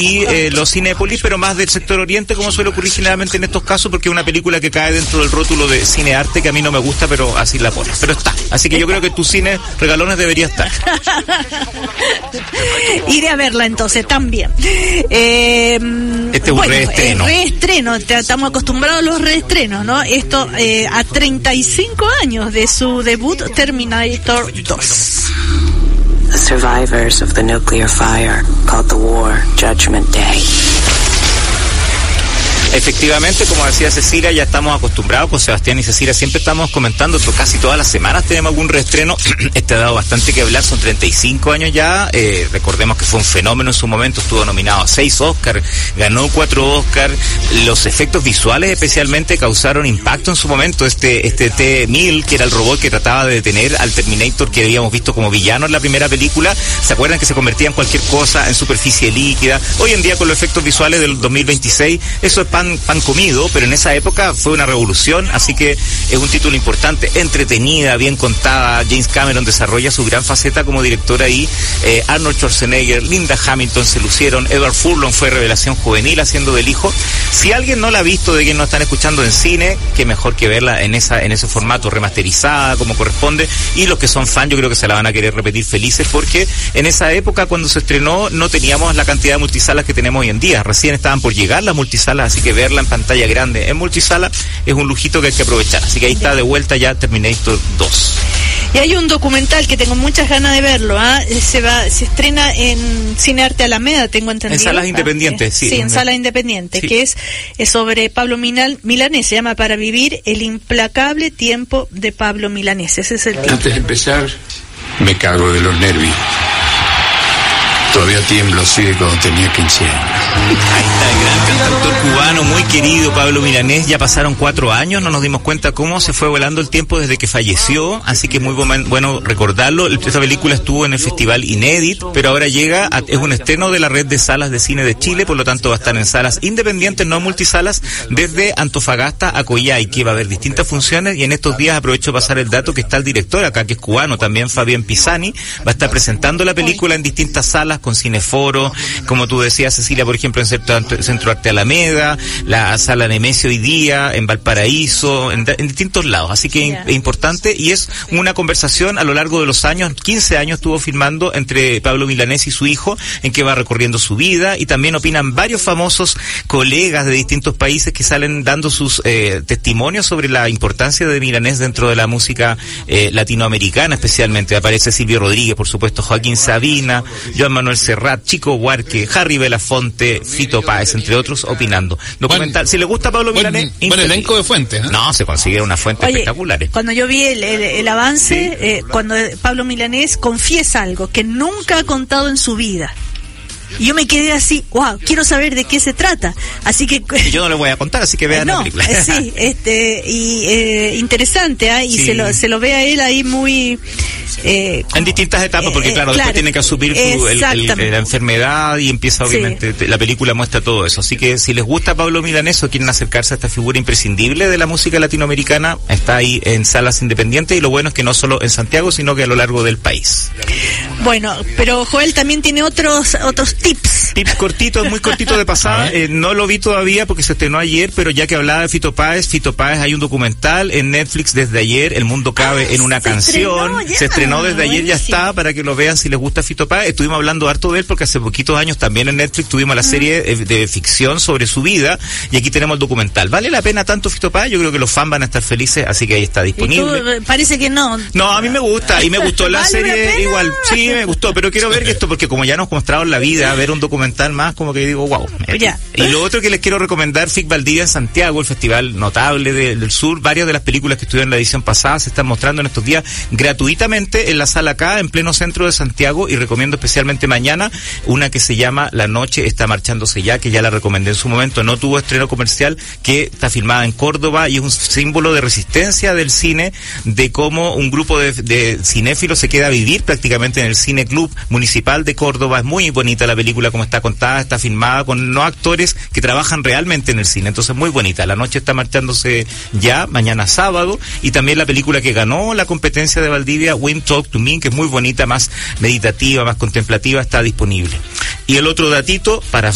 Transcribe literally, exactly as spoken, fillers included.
y eh, los Cinépolis, pero más del sector oriente, como suele ocurrir generalmente en estos casos, porque es una película que cae dentro del rótulo de cinearte, que a mí no me gusta, pero así la pones. Pero está. Así que yo creo que tu cine regalones debería estar. Iré a verla entonces también. Eh, este es un bueno, reestreno. Eh, reestreno, estamos acostumbrados a los reestrenos, ¿no? Esto eh, a treinta y cinco años de su debut, Terminator dos. The survivors of the nuclear fire called the war Judgment Day. Efectivamente, como decía Cecilia, ya estamos acostumbrados con Sebastián y Cecilia, siempre estamos comentando, casi todas las semanas tenemos algún reestreno. Este ha dado bastante que hablar, son treinta y cinco años ya, eh, recordemos que fue un fenómeno en su momento, estuvo nominado a seis Oscar, ganó cuatro Oscar, los efectos visuales especialmente causaron impacto en su momento. Este este T mil, que era el robot que trataba de detener al Terminator que habíamos visto como villano en la primera película, ¿se acuerdan que se convertía en cualquier cosa, en superficie líquida? Hoy en día con los efectos visuales del dos mil veintiséis, eso es pan pan comido, pero en esa época fue una revolución, así que es un título importante, entretenida, bien contada. James Cameron desarrolla su gran faceta como director ahí, eh, Arnold Schwarzenegger, Linda Hamilton se lucieron, Edward Furlong fue revelación juvenil haciendo del hijo. Si alguien no la ha visto, de quien no están escuchando en cine, qué mejor que verla en esa en ese formato remasterizada como corresponde, y los que son fans yo creo que se la van a querer repetir felices, porque en esa época cuando se estrenó no teníamos la cantidad de multisalas que tenemos hoy en día, recién estaban por llegar las multisalas, así que verla en pantalla grande en multisala es un lujito que hay que aprovechar, así que ahí está de vuelta ya Terminator dos. Y hay un documental que tengo muchas ganas de verlo, ¿ah? ¿eh? Se va, se estrena en Cinearte Alameda, tengo entendido. En salas independientes, sí. Sí, en salas independientes, sí. Que es, es sobre Pablo Milal, Milanés, se llama Para vivir el implacable tiempo de Pablo Milanés, ese es el título. Antes de empezar, me cago de los nervios. Todavía tiemblo así de cuando tenía quince años. Ahí está el gran cantautor cubano, muy querido, Pablo Milanés. Ya pasaron cuatro años, no nos dimos cuenta cómo se fue volando el tiempo desde que falleció, así que muy bueno recordarlo. Esta película estuvo en el Festival Inédit, pero ahora llega, a, es un estreno de la red de salas de cine de Chile, por lo tanto va a estar en salas independientes, no multisalas, desde Antofagasta a Coyhaique, va a haber distintas funciones, y en estos días aprovecho para pasar el dato que está el director acá, que es cubano también, Fabián Pisani, va a estar presentando la película en distintas salas, con Cineforo, como tú decías, Cecilia, por ejemplo, en Centro, Centro Arte Alameda, la sala Nemesio hoy día, en Valparaíso, en, en distintos lados, así que yeah. es importante, y es una conversación a lo largo de los años, quince años estuvo filmando entre Pablo Milanés y su hijo, en que va recorriendo su vida, y también opinan varios famosos colegas de distintos países que salen dando sus eh, testimonios sobre la importancia de Milanés dentro de la música eh, latinoamericana, especialmente. Aparece Silvio Rodríguez, por supuesto, Joaquín Sabina, Joan Manuel Serrat, Chico Buarque, Harry Belafonte, Fito Páez, entre otros, opinando. Documental. Buen, si le gusta Pablo buen, Milanés... Buen elenco de fuentes, ¿eh? No, se consigue una fuente Oye, espectaculares. Cuando yo vi el, el, el avance, ¿sí? eh, cuando Pablo Milanés confiesa algo que nunca ha contado en su vida. Y yo me quedé así, wow, quiero saber de qué se trata. Así que y yo no le voy a contar, así que vean no, la película. Eh, sí, este y eh, interesante, ¿eh? Y sí. se lo se lo ve a él ahí muy eh, en distintas etapas, porque claro, eh, claro después tiene que asumir su, el, el, la enfermedad, y empieza obviamente, sí. la película muestra todo eso. Así que si les gusta Pablo Milanés o quieren acercarse a esta figura imprescindible de la música latinoamericana, está ahí en salas independientes, y lo bueno es que no solo en Santiago, sino que a lo largo del país. Bueno, pero Joel también tiene otros otros tips. Tips cortitos, muy cortitos de pasada. Eh, no lo vi todavía porque se estrenó ayer, pero ya que hablaba de Fito Páez, Fito Páez, hay un documental en Netflix desde ayer, El Mundo Cabe ah, en una se canción. Estrenó se estrenó desde ayer, ya está, para que lo vean si les gusta Fito Páez. Estuvimos hablando harto de él porque hace poquitos años también en Netflix tuvimos la serie de, de ficción sobre su vida, y aquí tenemos el documental. ¿Vale la pena tanto Fito Páez? Yo creo que los fans van a estar felices, así que ahí está disponible. ¿Y tú, parece que no? No, a mí me gusta, y me gustó la ¿Vale serie igual. Sí, me gustó, pero quiero ver esto, porque como ya nos mostraron la vida, ver un documental más, como que digo, wow. Ya. Y lo otro que les quiero recomendar, F I C Valdivia en Santiago, el festival notable de, del sur. Varias de las películas que estuvieron en la edición pasada se están mostrando en estos días gratuitamente en la sala acá, en pleno centro de Santiago, y recomiendo especialmente mañana una que se llama La Noche está marchándose ya, que ya la recomendé en su momento, no tuvo estreno comercial, que está filmada en Córdoba, y es un símbolo de resistencia del cine, de cómo un grupo de, de cinéfilos se queda a vivir prácticamente en el Cine Club Municipal de Córdoba. Es muy bonita la película como está contada, está filmada con no actores que trabajan realmente en el cine, entonces muy bonita. La Noche está marchándose ya, mañana sábado, y también la película que ganó la competencia de Valdivia, Wind Talk to Me, que es muy bonita, más meditativa, más contemplativa, está disponible. Y el otro datito para